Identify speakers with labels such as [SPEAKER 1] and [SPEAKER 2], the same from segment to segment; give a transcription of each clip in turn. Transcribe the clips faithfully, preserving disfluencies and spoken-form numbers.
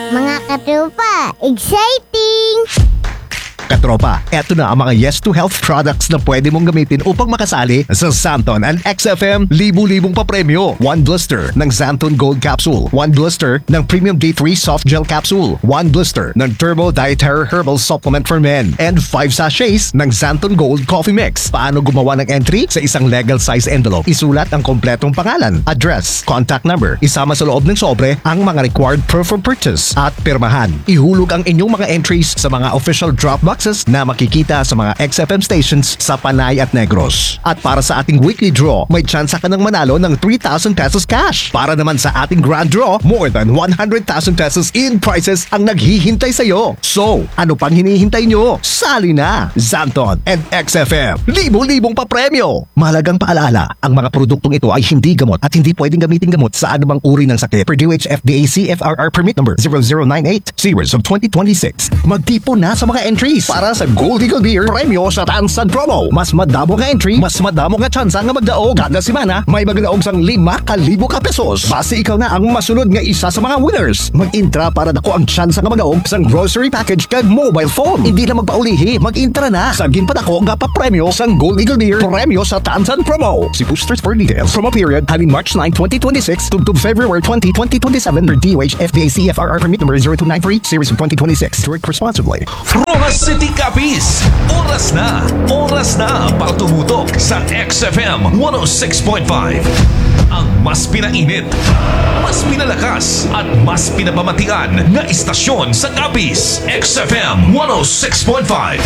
[SPEAKER 1] Mga katropa, exciting!
[SPEAKER 2] Katropa, eto na ang mga Yes to Health products na pwede mong gamitin upang makasali sa Santon and X F M libu-libong papremyo. One blister ng Santon Gold Capsule. One blister ng Premium D three Soft Gel Capsule. One blister ng Turbo Dietary Herbal Supplement for Men. And five sachets ng Santon Gold Coffee Mix. Paano gumawa ng entry? Sa isang legal size envelope, isulat ang kompletong pangalan, address, contact number. Isama sa loob ng sobre ang mga required proof of purchase at pirmahan. Ihulog ang inyong mga entries sa mga official drop boxes na makikita sa mga X F M stations sa Panay at Negros. At para sa ating weekly draw, may tsansa ka ng manalo ng three thousand pesos cash. Para naman sa ating grand draw, more than one hundred thousand pesos in prizes ang naghihintay sa'yo. So, ano pang hinihintay nyo? Sali na! Santon and X F M, libo-libong papremyo! Mahalagang paalala, ang mga produktong ito ay hindi gamot at hindi pwedeng gamitin gamot sa anumang uri ng sakit. Per D O H F D A C F R R permit number zero zero nine eight series of twenty twenty-six. Magtipon na sa mga entries para sa Gold Eagle Beer premyo sa Tansan Promo. Mas madamo nga entry, mas madamo nga tsansa nga magdaog. Kada semana, may magdaog sang lima kalibo ka pesos. Basta ikaw na ang masunod nga isa sa mga winners. Mag-intra para dako ang tsansa nga magdaog sang grocery package kag mobile phone. Hindi na magpaulihi, mag-intra na. Sagin pa dako nga pa premyo sang Gold Eagle Beer premyo sa Tansan Promo. See posters for details. Promo period halin March ninth, twenty twenty-six to, to February twentieth, twenty twenty-seven per D O H F D A C F R R permit number zero two nine three series of twenty twenty-six. Drink responsibly.
[SPEAKER 3] Rojas City Capiz, oras na, oras na para tumutok sa X F M one oh six point five. Ang mas pinainit, mas pinalakas at mas pinapamatian na istasyon sa Capiz, X F M one oh six point five.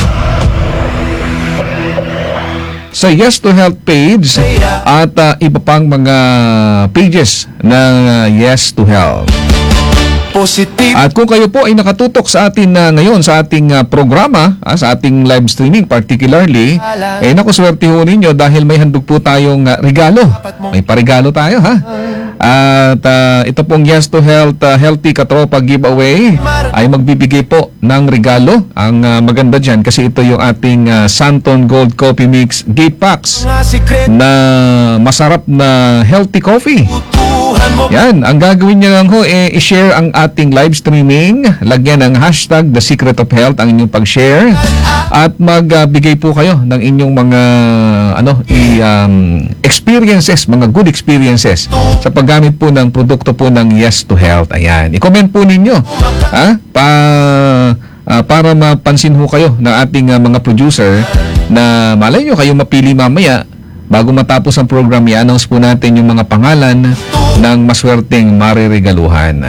[SPEAKER 4] Sa Yes to Health page at uh, iba pang mga pages ng uh, Yes to Health. Positive. At kung kayo po ay nakatutok sa atin uh, ngayon sa ating uh, programa, uh, sa ating live streaming particularly, eh naku, swerte ho ninyo dahil may handog po tayong uh, regalo. May parigalo tayo, ha? At uh, ito pong Yes to Health uh, Healthy Katropa giveaway ay magbibigay po ng regalo. Ang uh, maganda dyan kasi ito yung ating uh, Santon Gold Coffee Mix Gate Packs na masarap na healthy coffee. Yan, ang gagawin niyo lang ho eh, i-share ang ating live streaming, lagyan ng hashtag The Secret of Health ang inyong pag-share at magbigay uh, po kayo ng inyong mga ano i, um, experiences, mga good experiences sa paggamit po ng produkto po ng Yes to Health. Ayan, i-comment po ninyo ha? Pa, uh, para mapansin ho kayo ng ating uh, mga producer na malay nyo kayo mapili mamaya. Bago matapos ang program, i-announce po natin yung mga pangalan ng maswerteng mariregaluhan.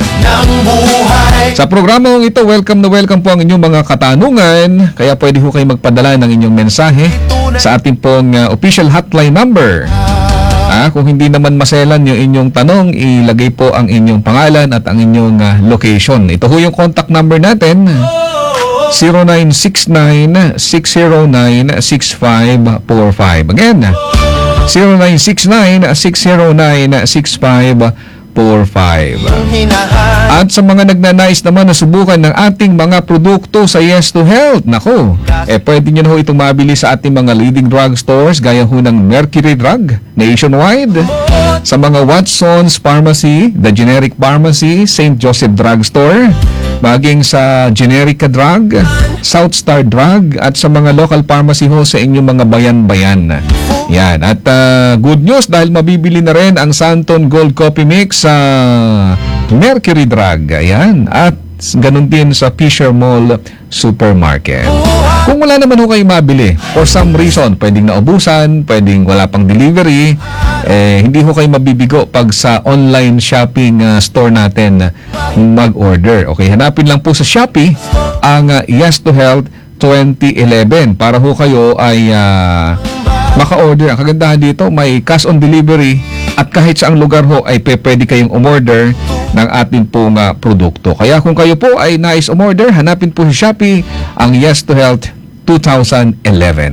[SPEAKER 4] Sa programang ito, welcome na welcome po ang inyong mga katanungan. Kaya pwede ho kayo magpadala ng inyong mensahe sa ating pong uh, official hotline number. Ah, kung hindi naman maselan yung inyong tanong, ilagay po ang inyong pangalan at ang inyong uh, location. Ito ho yung contact number natin. zero nine six nine, six zero nine, six five four five. Again, zero nine six nine, six zero nine, six five four five. At sa mga nagnanais naman na subukan ng ating mga produkto sa Yes to Health, nako, eh pwede nyo na ho itong mabili sa ating mga leading drugstores gaya ho ng Mercury Drug nationwide, sa mga Watson's Pharmacy, The Generic Pharmacy, Saint Joseph Drugstore, maging sa Generica Drug, South Star Drug, at sa mga local pharmacy ho sa inyong mga bayan-bayan. Yan. At uh, good news dahil mabibili na rin ang Santon Gold Coffee Mix sa Mercury Drug. Ayan. At ganun din sa Fisher Mall Supermarket. Kung wala naman ho kayo mabili, for some reason, pwedeng naubusan, pwedeng wala pang delivery, eh, hindi ho kayo mabibigo pag sa online shopping uh, store natin mag-order. Okay, hanapin lang po sa Shopee ang uh, Yes to Health twenty eleven para ho kayo ay uh, maka-order. Ang kagandahan dito, may cash on delivery at kahit saang lugar ho ay pwede kayong umorder ng ating pong uh, produkto. Kaya kung kayo po ay nais umorder, hanapin po sa Shopee ang Yes to Health twenty eleven.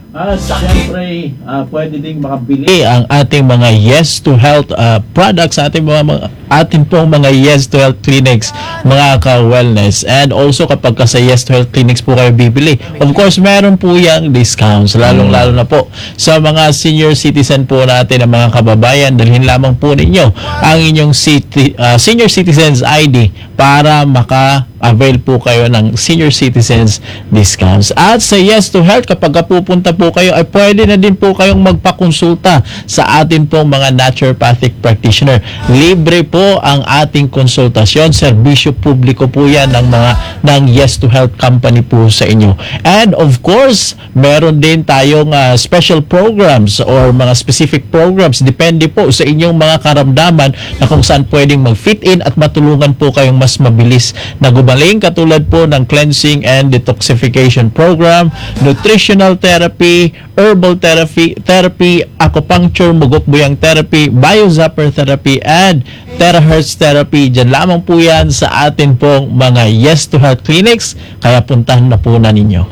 [SPEAKER 5] At siyempre, uh, pwede ding makabili ang ating mga Yes to Health uh, products, ating mga, mga ating pong mga Yes to Health clinics, mga ka-wellness. And also kapag ka sa Yes to Health clinics po kayo bibili, of course meron po yung discounts, lalong-lalo na po sa mga senior citizen po natin, ang mga kababayan. Dalhin lamang po ninyo ang inyong city, uh, Senior Citizens I D para maka-avail po kayo ng senior citizens discounts. At sa Yes to Health, kapag ka pupunta po kayo, ay pwede na din po kayong magpakonsulta sa atin pong mga naturopathic practitioner. Libre po ang ating konsultasyon. Serbisyo publiko po yan ng mga ng Yes to Health company po sa inyo. And of course, meron din tayong uh, special programs or mga specific programs. Depende po sa inyong mga karamdaman na kung saan pwedeng mag-fit in at matulungan po kayong mas mabilis na gumaling, katulad po ng cleansing and detoxification program, nutritional therapy, herbal therapy, therapy, acupuncture, mugok-buyang therapy, biozapper therapy, and terahertz therapy. Diyan lamang po yan sa atin pong mga Yes to Health clinics, kaya puntahan na po na ninyo.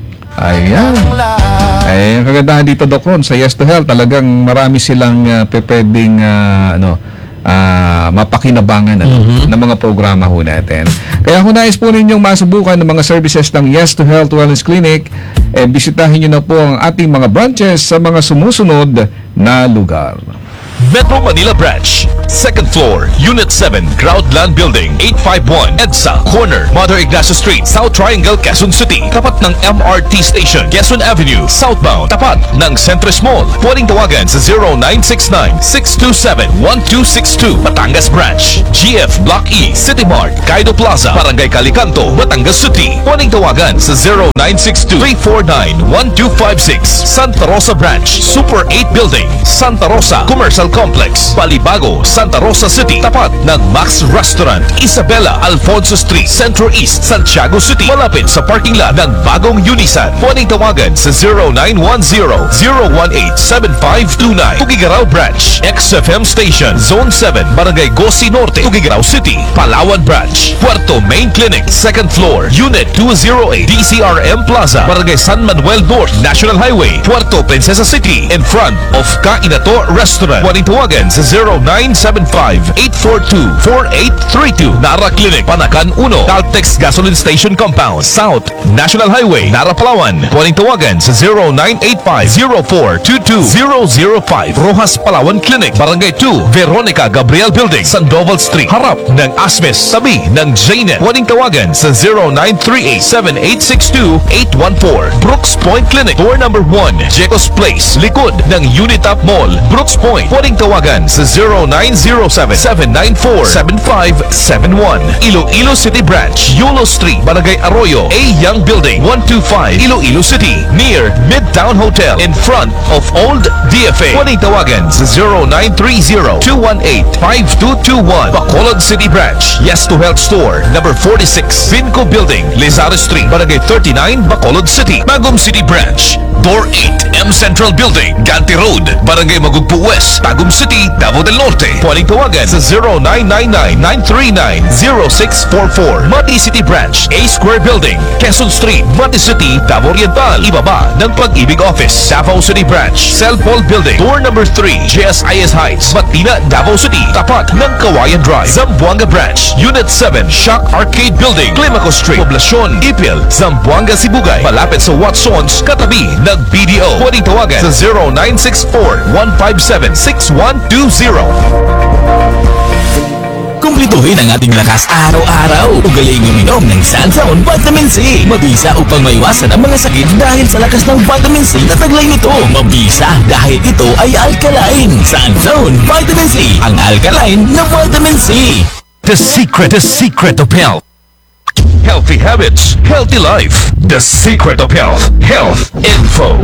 [SPEAKER 4] Ayan. Ay, ang kagandahan dito, Doc Ron, sa Yes to Health, talagang marami silang uh, pwedeng uh, ano, uh, mapakinabangan ano, mm-hmm. ng mga programa ho natin. Kaya kung nais po ninyong masubukan ng mga services ng Yes to Health Wellness Clinic, eh, bisitahin nyo na po ang ating mga branches sa mga sumusunod na lugar.
[SPEAKER 3] Metro Manila Branch, second floor, Unit seven, Groundland Building, eight fifty-one, EDSA, corner, Mother Ignacio Street, South Triangle, Quezon City. Tapat ng M R T Station, Quezon Avenue, southbound. Tapat ng Centris Mall. Pwedeng tawagan sa zero nine six nine, six two seven, one two six two. Batangas Branch, G F Block E, City Mart, Kaido Plaza, Barangay Calicanto, Batangas City. Pwedeng tawagan sa zero nine six two, three four nine, one two five six. Santa Rosa Branch, Super eight Building, Santa Rosa Commercial Complex, Balibago, Santa Rosa City. Tapat ng Max Restaurant, Isabela, Alfonso Street, Centro East, Santiago City. Malapit sa parking lot ng bagong Unisan. Pwedeng tawagan sa zero nine one zero, zero one eight, seven five two nine. Tugigaraw Branch, X F M Station, Zone seven, Barangay Gosi Norte, Tugigaraw City. Palawan Branch, Puerto Main Clinic, second floor, Unit two oh eight, D C R M Plaza, Barangay San Manuel North, National Highway, Puerto Princesa City, in front of Kainato Restaurant. Pwedeng tawagan sa zero nine seven five, eight four two, four eight three two. Nara Clinic, Panakan one, Caltex Gasoline Station Compound, South National Highway, Nara, Palawan. Pwedeng tawagan sa zero nine eight five, zero four two two zero zero five. Rojas Palawan Clinic, Barangay two, Veronica Gabriel Building, Sandoval Street, harap ng Asmes, tabi ng J N E T. Pwedeng tawagan sa zero nine three eight, seven eight six two, eight one four. Brooks Point Clinic, door number one, Jecos Place, likod ng Unitap Mall, Brooks Point. Pwedeng tawagan sa zero nine zero seven, seven nine four, seven five seven one. Iloilo City Branch, Yulo Street, Barangay Arroyo, A Young Building, one two five, Iloilo City, near Midtown Hotel, in front of Old D F A. Pwedeng tawagan sa zero nine three zero, two one eight, five two two one. Bacolod City Branch, Yes to Health Store, number forty-six, Vinco Building, Lizares Street, Barangay thirty-nine, Bacolod City. Bagum City Branch, Door eight, M Central Building, Ganti Road, Barangay Magugpo West, Tagum City, Davao del Norte. Pwedeng tawagan sa zero nine nine nine, nine three nine, zero six four four. Mati City Branch, A Square Building, Quezon Street, Mati City, Davao Oriental. Ibaba ng Pag-ibig Office, Davao City Branch, Cell Paul Building, door number three, J S I S Heights, Batina, Davao City. Tapat ng Kawayan Drive, Zamboanga Branch, Unit seven, Shock Arcade Building, Climaco Street, Poblacion, Ipil, Zamboanga, Sibugay. Malapit sa Watsons, katabi ng B D O. Pwedeng tawagan sa zero nine six four, one five seven, six one two zero.
[SPEAKER 6] Kumplituhin ang ating lakas araw-araw. Ugaling uminom ng Sanzone Vitamin C. Mabisa upang maiwasan ang mga sakit dahil sa lakas ng vitamin C na taglay nito. Mabisa dahil ito ay alkaline. Sanzone Vitamin C, ang alkaline na vitamin C.
[SPEAKER 3] The secret, the secret of health. Healthy habits, healthy life. The secret of health. Health info.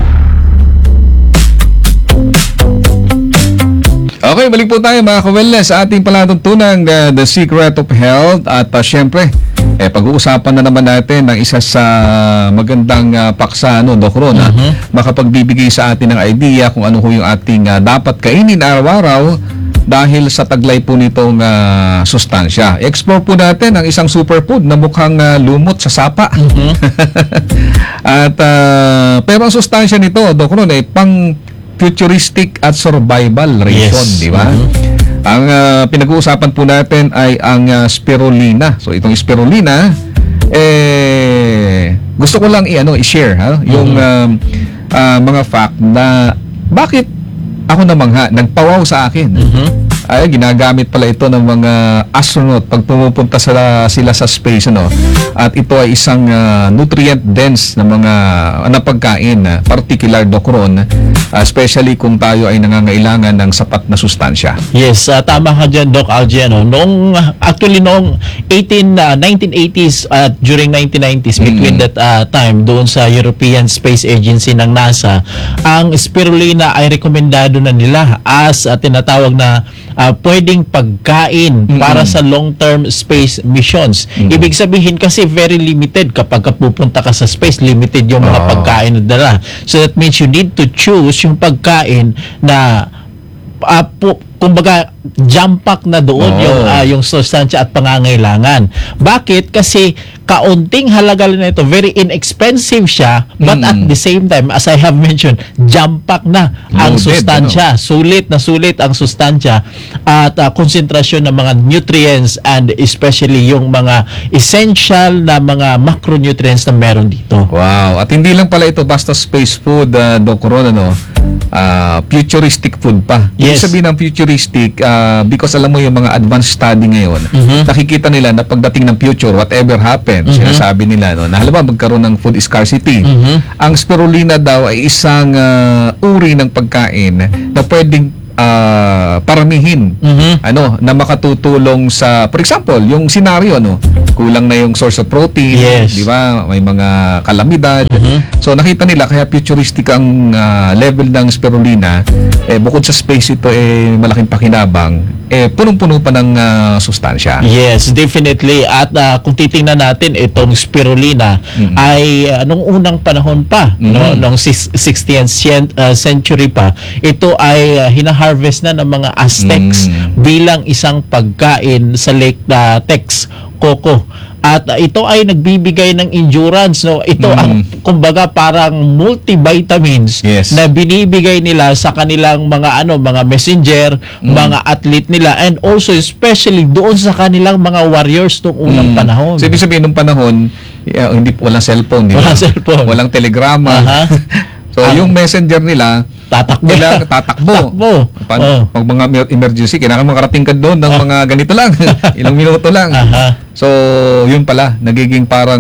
[SPEAKER 4] Okay, balik po tayo mga ka-wellness sa ating palatuntunang uh, The Secret of Health. At uh, syempre, eh, pag-uusapan na naman natin ng isa sa magandang uh, paksa, no, Doc Ron, uh-huh. makapagbibigay sa atin ng idea kung ano ho yung ating uh, dapat kainin araw-araw dahil sa taglay po nitong ah, sustansya. Explore po natin ang isang superfood na mukhang ah, lumot sa sapa. At ah, pero ang sustansya nito, Doc Ron, ay pang futuristic at survival reason,
[SPEAKER 5] Yes.
[SPEAKER 4] di ba?
[SPEAKER 5] Mhm.
[SPEAKER 4] Ang ah, pinag-uusapan po natin ay ang ah, spirulina. So itong spirulina, eh gusto ko lang i-ano i-share ha, yung um, ah, mga fact na bakit ako namangha, nagpawaw sa akin. Ay, ginagamit pala ito ng mga astronaut pag pumupunta sila, sila sa space, ano? At ito ay isang ah, nutrient dense na mga na pagkain, ah, particular, Doc Ron, ah, especially kung tayo ay nangangailangan ng sapat na sustansya.
[SPEAKER 5] Yes, ah, tama ka dyan, Doc Algie. Ano? Noong, actually, noong eighteen, ah, nineteen eighties at during nineteen nineties, between that ah, time, doon sa European Space Agency ng NASA, ang spirulina ay rekomendado na nila as ah, tinatawag na ah, pwedeng pagkain para sa long-term space missions. Ibig sabihin kasi very limited kapag ka pupunta ka sa space, limited yung mga
[SPEAKER 4] Oh.
[SPEAKER 5] pagkain na dala. So that means you need to choose yung pagkain na uh, pu- kumbaga jump pack na doon
[SPEAKER 4] Oo.
[SPEAKER 5] yung ah, yung sustansya at pangangailangan. Bakit? Kasi kaunting halaga lang na ito, very inexpensive siya, but
[SPEAKER 4] Mm.
[SPEAKER 5] at the same time, as I have mentioned, jump pack na ang
[SPEAKER 4] Loaded,
[SPEAKER 5] sustansya. Sulit na sulit ang sustansya at ah, konsentrasyon ng mga nutrients and especially yung mga essential na mga macronutrients na meron dito.
[SPEAKER 4] Wow. At hindi lang pala ito basta space food, uh, Doc Ron, ano? Ah, futuristic food pa. Ibig
[SPEAKER 5] Yes.
[SPEAKER 4] sabihin ng futuristic, ah, because alam mo yung mga advanced study ngayon, nakikita nila na pagdating ng future, whatever happens, sinasabi nila, no, na halimbawa magkaroon ng food scarcity. Ang spirulina daw ay isang ah, uri ng pagkain na pwedeng ah, paramihin, ano, na makatutulong sa, for example, yung scenario, no, kulang na yung source of protein,
[SPEAKER 5] Yes.
[SPEAKER 4] di ba? May mga kalamidad. So nakita nila kaya futuristic ang ah, level ng spirulina. Eh bukod sa space ito eh malaking pakinabang, eh punong-puno pa ng ah, sustansya.
[SPEAKER 5] Yes, definitely. At ah, kung titingnan natin itong spirulina ay ah, nung unang panahon pa, no, nung sis- sixteenth cen- ah, century pa, ito ay ah, hina-harvest na ng mga Aztecs bilang isang pagkain sa Lake ah, Texcoco. At ah, ito ay nagbibigay ng endurance, no. Ito ang kumbaga parang multivitamins
[SPEAKER 4] Yes.
[SPEAKER 5] na binibigay nila sa kanilang mga ano, mga messenger, mga athlete nila, and also especially doon sa kanilang mga warriors noong unang panahon.
[SPEAKER 4] So ibig sabihin nung panahon, eh, hindi walang cellphone, di ba?
[SPEAKER 5] Walang cellphone.
[SPEAKER 4] Walang telegrama.
[SPEAKER 5] Aha.
[SPEAKER 4] So
[SPEAKER 5] Ah.
[SPEAKER 4] yung messenger nila,
[SPEAKER 5] Tatakbo.
[SPEAKER 4] kailangan tatakbo.
[SPEAKER 5] Tatakbo.
[SPEAKER 4] Pag,
[SPEAKER 5] Oh.
[SPEAKER 4] pag mga mer- emergency, kailangan makarating ka doon ng mga ganito lang. Ilang minuto lang.
[SPEAKER 5] Aha.
[SPEAKER 4] So, yun pala, nagiging parang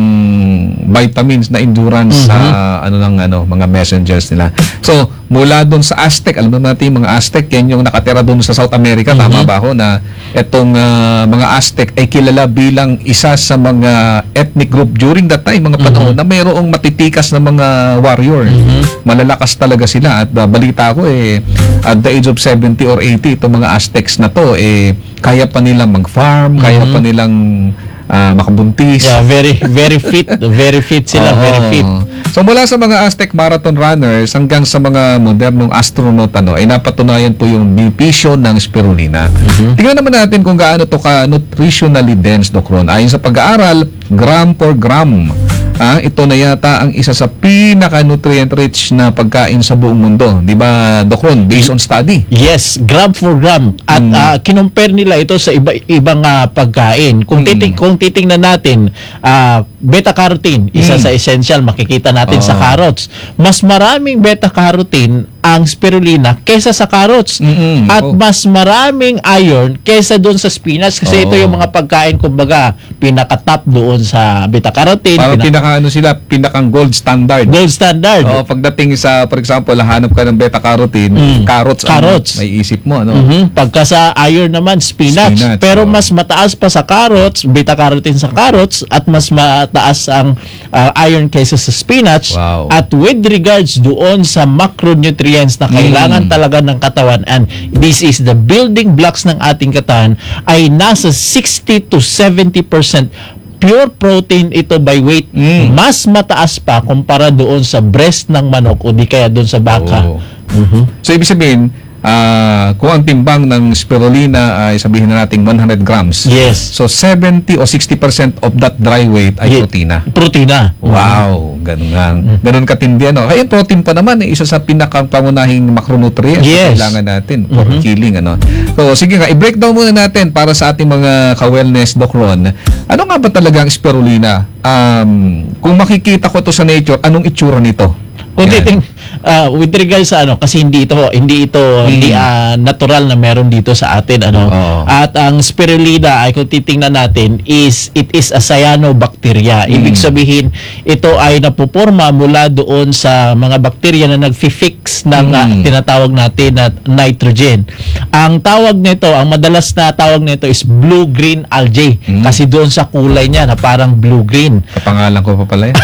[SPEAKER 4] vitamins na endurance sa ano ng ano, mga messengers nila. So, mula doon sa Aztec, alam naman natin yung mga Aztec, yan yung nakatira doon sa South America, tama ba ako, na itong ah, mga Aztec ay kilala bilang isa sa mga ethnic group during that time, mga panahon, na mayroong matitikas na mga warrior. Malalakas talaga sila. At ah, balita ko, eh, at the age of seventy or eighty, itong mga Aztecs na to, eh, kaya pa nilang mag-farm, kaya pa nilang ah, makabuntis.
[SPEAKER 5] Yeah, very very fit, very fit sila,
[SPEAKER 4] Oo.
[SPEAKER 5] very fit.
[SPEAKER 4] So mula sa mga Aztec marathon runners hanggang sa mga modernong astronaut, ano, ay napatunayan po yung benepisyo ng spirulina. Tingnan naman natin kung gaano to ka nutritionally dense, Doc Ron. Ayon sa pag-aaral, gram per gram, ah, ito na yata ang isa sa pinaka-nutrient rich na pagkain sa buong mundo. Di ba, Doc Ron? Based on study.
[SPEAKER 5] Yes, gram for gram. At ah, kinumpare nila ito sa iba ibang ah, pagkain. Kung titing kung titingnan natin, ah, beta carotene, isa sa essential makikita natin sa
[SPEAKER 4] Oh.
[SPEAKER 5] carrots. Mas maraming beta carotene ang spirulina kaysa sa carrots.
[SPEAKER 4] Mm-mm.
[SPEAKER 5] At
[SPEAKER 4] Oh.
[SPEAKER 5] mas maraming iron kaysa doon sa spinach kasi ito
[SPEAKER 4] Oh.
[SPEAKER 5] yung mga pagkain kumbaga pinaka-top doon sa beta carotene,
[SPEAKER 4] Parang
[SPEAKER 5] pinaka-
[SPEAKER 4] pinaka ano sila, pinakang gold standard.
[SPEAKER 5] gold standard.
[SPEAKER 4] Oo, pagdating sa, for example, hanap ka ng beta-carotene, carrots, ang
[SPEAKER 5] Carrots.
[SPEAKER 4] may isip mo, ano?
[SPEAKER 5] Mhm. Pagka sa iron naman, spinach.
[SPEAKER 4] Spinach,
[SPEAKER 5] Pero
[SPEAKER 4] oh.
[SPEAKER 5] mas mataas pa sa carrots, beta-carotene sa carrots, at mas mataas ang ah, iron kaysa sa spinach.
[SPEAKER 4] Wow.
[SPEAKER 5] At with regards doon sa macronutrients na kailangan talaga ng katawan, and this is the building blocks ng ating katawan, ay nasa sixty to seventy percent pure protein ito by weight. Mas mataas pa kumpara doon sa breast ng manok o di kaya doon sa baka.
[SPEAKER 4] Oo. So, ibig sabihin, ah, kung ang timbang ng spirulina ay sabihin na natin one hundred grams.
[SPEAKER 5] Yes.
[SPEAKER 4] So seventy o sixty percent of that dry weight ay
[SPEAKER 5] Ye-
[SPEAKER 4] protina.
[SPEAKER 5] Protina.
[SPEAKER 4] Wow, ganun nga. Ganun katindi, ano. Kaya yung protein pa naman, eh, isa sa pinakapangunahing macronutrients
[SPEAKER 5] Yes.
[SPEAKER 4] na kailangan natin for healing, ano. So, sige nga, i-breakdown muna natin para sa ating mga ka-wellness, Doc Ron. Ano nga ba talaga ang spirulina? Um, kung makikita ko to sa nature, anong itsura nito?
[SPEAKER 5] Kung
[SPEAKER 4] Yan.
[SPEAKER 5] titing, ah, with regards sa ano, kasi hindi ito, hindi ito, hindi ah, natural na meron dito sa atin, ano.
[SPEAKER 4] Oo.
[SPEAKER 5] At ang spirulina ay kung titingnan natin is, it is a cyanobacteria. Ibig sabihin, ito ay napuporma mula doon sa mga bakterya na nag-fix ng ah,
[SPEAKER 4] Mm.
[SPEAKER 5] tinatawag natin na nitrogen. Ang tawag nito, ang madalas na tawag nito is blue-green algae. Kasi doon sa kulay niya na parang blue-green.
[SPEAKER 4] Kapangalan ko pa pala yan.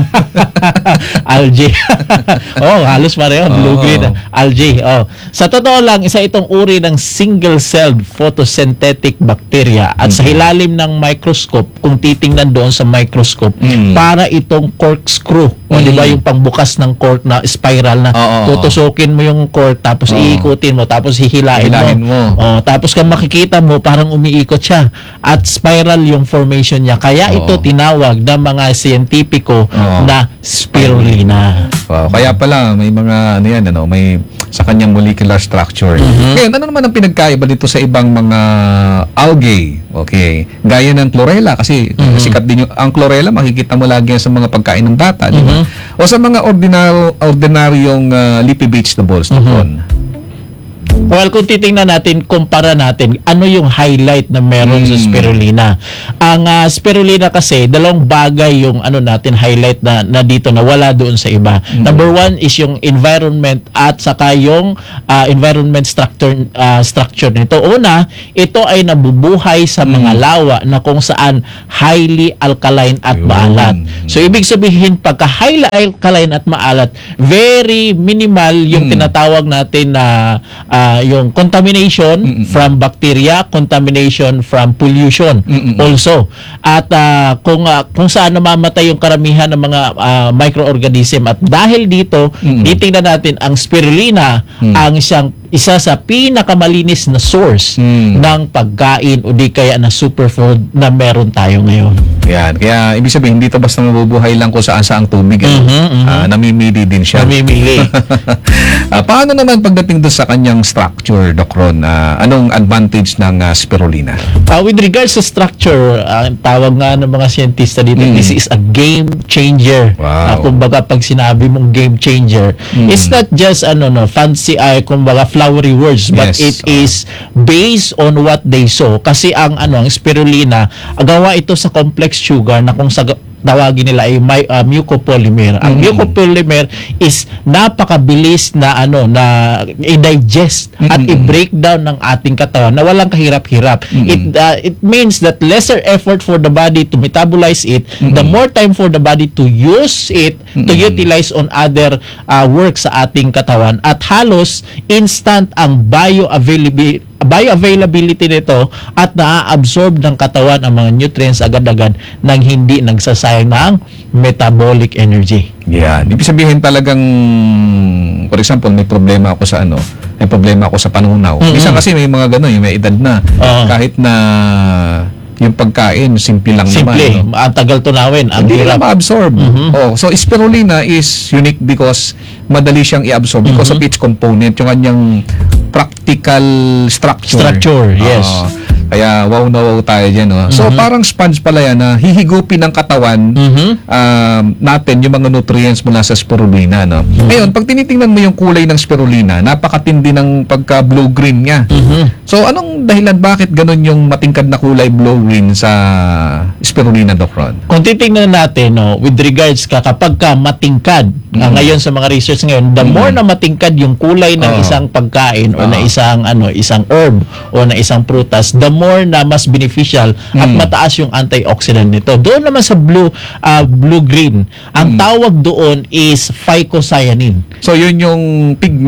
[SPEAKER 5] Algae. Oh, halos pareho. Blue-green algae. Oh. Sa totoo lang, isa itong uri ng single-celled photosynthetic bacteria. At sa ilalim ng microscope, kung titingnan doon sa microscope,
[SPEAKER 4] Mm.
[SPEAKER 5] para itong corkscrew. O, di ba yung pangbukas ng cork na spiral na
[SPEAKER 4] Oo, oo.
[SPEAKER 5] tutusukin mo yung cork, tapos
[SPEAKER 4] Oo.
[SPEAKER 5] iikutin mo, tapos hihilain
[SPEAKER 4] Hilahin
[SPEAKER 5] mo.
[SPEAKER 4] mo.
[SPEAKER 5] Oh, tapos kung makikita mo, parang umiikot siya. At spiral yung formation niya. Kaya
[SPEAKER 4] Oo.
[SPEAKER 5] ito tinawag ng mga siyentipiko
[SPEAKER 4] Oo.
[SPEAKER 5] na spirulina.
[SPEAKER 4] Wow, kaya pala may mga ano yan, ano, may sa kanyang molecular structure. Ngayon, ano naman ang pinagkaiba dito sa ibang mga algae? Okay. Gaya ng chlorella kasi sikat din yung ang chlorella, makikita mo lagi yan sa mga pagkain ng bata, di ba? O sa mga ordinary ordinaryong uh, leafy vegetables, mm
[SPEAKER 5] Well, kung titingnan natin, kumpara natin, ano yung highlight na meron sa
[SPEAKER 4] Mm.
[SPEAKER 5] spirulina. Ang ah, spirulina kasi, dalawang bagay yung ano natin, highlight na, na dito na wala doon sa iba. Number one is yung environment at saka yung ah, environment structure ah, structure nito. Una, ito ay nabubuhay sa mga lawa na kung saan highly alkaline at
[SPEAKER 4] Yun.
[SPEAKER 5] maalat. So, ibig sabihin, pagka highly alkaline at maalat, very minimal yung tinatawag natin na ah, yung contamination from bacteria, contamination from pollution
[SPEAKER 4] Mm-mm.
[SPEAKER 5] also. At ah, kung ah, kung saan namamatay yung karamihan ng mga ah, microorganism, at dahil dito, titingnan natin ang spirulina ang siyang isa sa pinakamalinis na source
[SPEAKER 4] Mm.
[SPEAKER 5] ng pagkain o di kaya na superfood na meron tayo ngayon.
[SPEAKER 4] Yan. Kaya ibig sabihin, dito basta mabubuhay lang kung saan saang tubig. Ano?
[SPEAKER 5] Mhm, mhm.
[SPEAKER 4] Ah, namimili din siya.
[SPEAKER 5] Namimili.
[SPEAKER 4] Ah, paano naman pagdating doon sa kanyang structure, Doc Ron? Ah, anong advantage ng ah, spirulina?
[SPEAKER 5] Uh, with regards sa structure, uh, ang tawag nga ng mga siyentista dito,
[SPEAKER 4] Mm.
[SPEAKER 5] this is a game changer.
[SPEAKER 4] Wow.
[SPEAKER 5] Uh, kumbaga, pag sinabi mong game changer,
[SPEAKER 4] Mm.
[SPEAKER 5] it's not just ano no fancy, ay kumbaga flowery words, but
[SPEAKER 4] Yes.
[SPEAKER 5] it is based on what they saw. Kasi ang ano, ang spirulina, gawa ito sa complex sugar na kung sa tawagin nila ay my, uh, mucopolymer. Ang
[SPEAKER 4] Mm.
[SPEAKER 5] mucopolymer is napakabilis na ano na i-digest at
[SPEAKER 4] Mm.
[SPEAKER 5] i-break down ng ating katawan na walang kahirap-hirap. It uh, it means that lesser effort for the body to metabolize it, the more time for the body to use it to utilize on other uh, work sa ating katawan, at halos instant ang bioavailability bioavailability nito at na-absorb ng katawan ang mga nutrients agad-agad nang hindi nagsasayang ng metabolic energy.
[SPEAKER 4] Yan. Ibig sabihin talagang, for example, may problema ako sa ano, may problema ako sa panunaw.
[SPEAKER 5] Mm-mm.
[SPEAKER 4] Minsan kasi may mga gano'n, may edad na.
[SPEAKER 5] Oo.
[SPEAKER 4] Kahit na yung pagkain, simple lang
[SPEAKER 5] Simple,
[SPEAKER 4] naman. No?
[SPEAKER 5] ang tagal tunawin, ang
[SPEAKER 4] Hindi nila
[SPEAKER 5] hirap.
[SPEAKER 4] ma-absorb.
[SPEAKER 5] Mhm.
[SPEAKER 4] Oh, so spirulina is unique because madali siyang i-absorb because of its component, yung kanyang practical structure.
[SPEAKER 5] Structure, yes.
[SPEAKER 4] Oo. Kaya wow na wow tayo dyan. No? So parang sponge pala yan na hihigupin ng katawan
[SPEAKER 5] Mhm.
[SPEAKER 4] um, natin yung mga nutrients mula sa spirulina. No? Ngayon, pag tinitingnan mo yung kulay ng spirulina, napakatindi ng pagka blue-green niya.
[SPEAKER 5] Mhm.
[SPEAKER 4] So anong dahilan bakit ganun yung matingkad na kulay blue-green sa spirulina, Doc Ron?
[SPEAKER 5] Kung titingnan natin, no, with regards ka, kapag ka matingkad, ah, ngayon sa mga research ngayon, the more na matingkad yung kulay ng
[SPEAKER 4] Oo.
[SPEAKER 5] isang pagkain o na
[SPEAKER 4] Oo.
[SPEAKER 5] isang ano, isang herb o na isang prutas, the more na mas beneficial at
[SPEAKER 4] Mm.
[SPEAKER 5] mataas yung antioxidant nito. Doon naman sa blue ah, blue-green, ang tawag doon is phycocyanin.
[SPEAKER 4] So yun yung pigment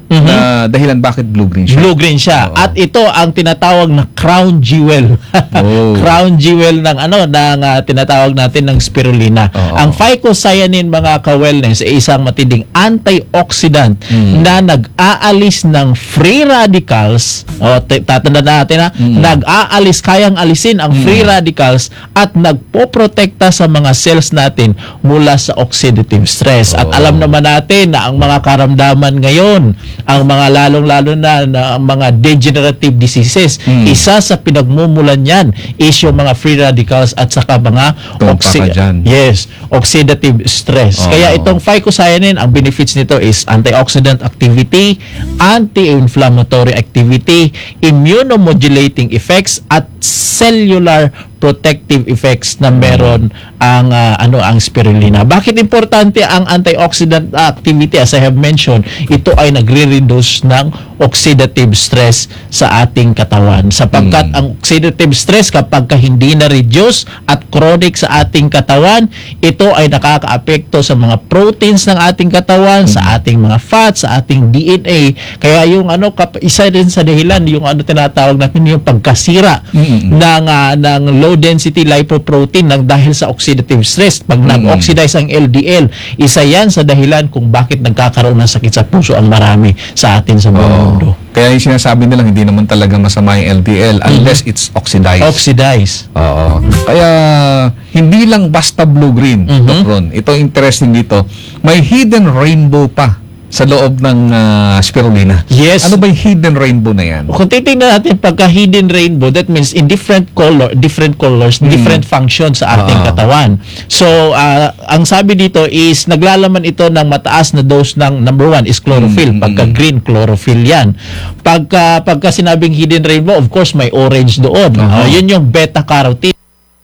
[SPEAKER 4] na dahilan bakit blue-green siya.
[SPEAKER 5] Blue-green siya.
[SPEAKER 4] Oo.
[SPEAKER 5] At ito ang tinatawag na crown jewel.
[SPEAKER 4] Oh.
[SPEAKER 5] Crown jewel ng ano ng ah, tinatawag natin ng spirulina.
[SPEAKER 4] Oo.
[SPEAKER 5] Ang phycocyanin, mga ka-wellness, ay isang matinding antioxidant
[SPEAKER 4] Mm.
[SPEAKER 5] na nag-aalis ng free radicals. O t- tatandaan natin ha,
[SPEAKER 4] Mm.
[SPEAKER 5] nag-aalis, kayang alisin ang free radicals at nagpoprotekta sa mga cells natin mula sa oxidative stress. At
[SPEAKER 4] Oo.
[SPEAKER 5] alam naman natin na ang mga karamdaman ngayon, ang mga lalong-lalo na, na ang mga degenerative diseases,
[SPEAKER 4] Mm.
[SPEAKER 5] isa sa pinagmumulan niyan is yung mga free radicals at saka mga
[SPEAKER 4] Tumpa ka dyan.
[SPEAKER 5] yes, oxidative stress.
[SPEAKER 4] Oo.
[SPEAKER 5] Kaya itong phycocyanin, ang benefits nito is antioxidant activity, anti-inflammatory activity, immunomodulating effects at cellular protective effects na meron ang ah, ano ang spirulina. Bakit importante ang antioxidant activity? As I have mentioned, ito ay nagre-reduce ng oxidative stress sa ating katawan. Sapagkat
[SPEAKER 4] Mm.
[SPEAKER 5] ang oxidative stress, kapag ka hindi na-reduce at chronic sa ating katawan, ito ay nakakaapekto sa mga proteins ng ating katawan, sa ating mga fats, sa ating D N A. Kaya yung ano, kap- isa din sa dahilan, yung ano tinatawag natin, yung pagkasira
[SPEAKER 4] Mm.
[SPEAKER 5] ng ah, ng low density lipoprotein ng dahil sa oxidative stress. Pag
[SPEAKER 4] Mm.
[SPEAKER 5] nag-oxidize ang L D L, isa yan sa dahilan kung bakit nagkakaroon ng sakit sa puso ang marami sa atin sa buong
[SPEAKER 4] Oo.
[SPEAKER 5] mundo.
[SPEAKER 4] Kaya yung sinasabi nilang hindi naman talaga masama yung L D L unless it's oxidized.
[SPEAKER 5] Oxidize.
[SPEAKER 4] Oo. Kaya hindi lang basta blue-green,
[SPEAKER 5] Mhm.
[SPEAKER 4] Doc Ron. Ito interesting dito. May hidden rainbow pa sa loob ng ah, spirulina.
[SPEAKER 5] Yes.
[SPEAKER 4] Ano ba yung hidden rainbow na yan?
[SPEAKER 5] Kung titingnan natin pagka hidden rainbow, that means in different color, different colors, different functions sa ating
[SPEAKER 4] Ah.
[SPEAKER 5] katawan. So, ah, ang sabi dito is naglalaman ito ng mataas na dose ng number one is chlorophyll.
[SPEAKER 4] Mm,
[SPEAKER 5] Pagka
[SPEAKER 4] mm.
[SPEAKER 5] green, chlorophyll yan. Pagka, pagka sinabing hidden rainbow, of course, may orange doon.
[SPEAKER 4] Aha.
[SPEAKER 5] Ah, yun yung beta-carotene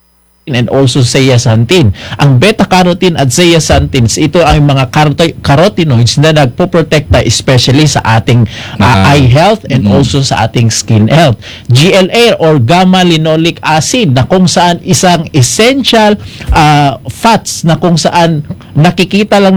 [SPEAKER 5] and also zeaxanthin. Ang beta-carotene at zeaxanthins, ito ay mga carot- carotenoids na nagpoprotekta especially sa ating uh,
[SPEAKER 4] Ah.
[SPEAKER 5] eye health and also sa ating skin health. G L A or gamma linolic acid na kung saan isang essential uh, fats na kung saan nakikita lang